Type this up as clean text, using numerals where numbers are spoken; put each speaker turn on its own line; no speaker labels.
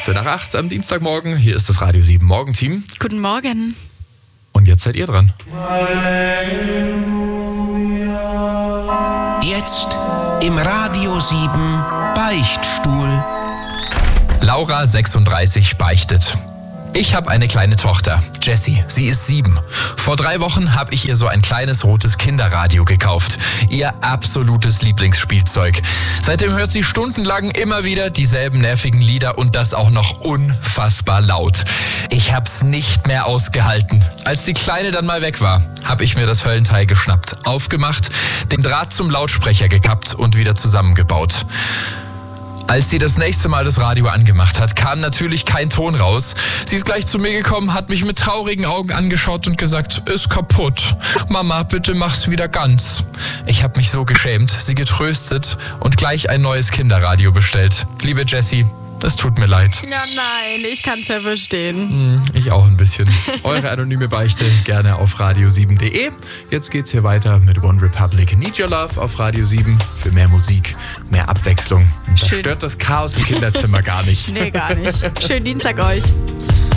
18 nach 8 am Dienstagmorgen. Hier ist das Radio 7 Morgenteam.
Guten Morgen.
Und jetzt seid ihr dran.
Jetzt im Radio 7 Beichtstuhl.
Laura, 36, beichtet. Ich habe eine kleine Tochter, Jessie. Sie ist 7. Vor 3 Wochen habe ich ihr so ein kleines rotes Kinderradio gekauft. Ihr absolutes Lieblingsspielzeug. Seitdem hört sie stundenlang immer wieder dieselben nervigen Lieder und das auch noch unfassbar laut. Ich hab's nicht mehr ausgehalten. Als die Kleine dann mal weg war, habe ich mir das Höllenteil geschnappt, aufgemacht, den Draht zum Lautsprecher gekappt und wieder zusammengebaut. Als sie das nächste Mal das Radio angemacht hat, kam natürlich kein Ton raus. Sie ist gleich zu mir gekommen, hat mich mit traurigen Augen angeschaut und gesagt, ist kaputt. Mama, bitte mach's wieder ganz. Ich habe mich so geschämt, sie getröstet und gleich ein neues Kinderradio bestellt. Liebe Jessie, es tut mir leid.
Ja, nein, ich kann's ja verstehen.
Ich auch ein bisschen. Eure anonyme Beichte gerne auf radio7.de. Jetzt geht's hier weiter mit One Republic. Need Your Love auf Radio 7 für mehr Musik, mehr Abwechslung. Und da
Schön.
stört das Chaos im Kinderzimmer gar nicht.
Nee, gar nicht. Schönen Dienstag euch.